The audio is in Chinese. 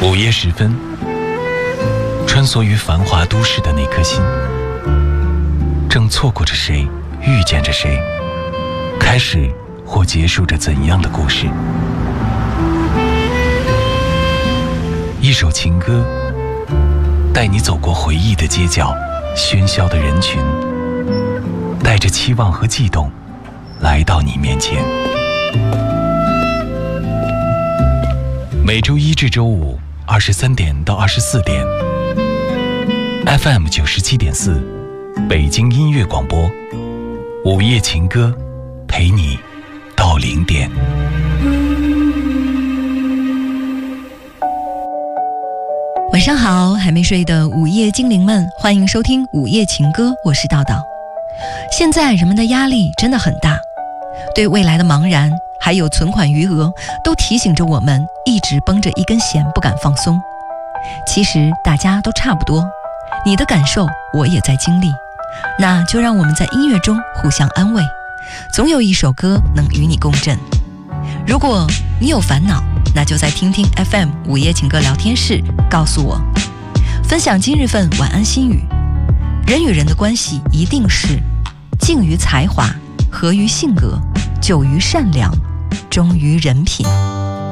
午夜时分，穿梭于繁华都市的那颗心，正错过着谁，遇见着谁，开始或结束着怎样的故事？一首情歌，带你走过回忆的街角，喧嚣的人群，带着期望和悸动，来到你面前。每周一至周五23点到24点 FM 97.4北京音乐广播，午夜情歌，陪你到0点。 晚上好，还没睡的午夜精灵们，欢迎收听午夜情歌，我是道道。现在人们的压力真的很大，对未来的茫然还有存款余额都提醒着我们一直绷着一根弦不敢放松。其实大家都差不多，你的感受我也在经历，那就让我们在音乐中互相安慰，总有一首歌能与你共振。如果你有烦恼，那就在听听 FM 午夜情歌聊天室告诉我，分享今日份晚安心语。人与人的关系一定是静于才华，和于性格，久于善良，忠于人品。